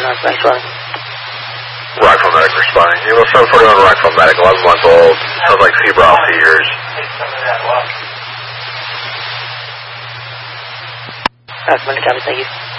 Rockville Medic responding. You will 741 Rockville Medic, 11 months old. Sounds like febrile seizures. Rockville Medic, thank you.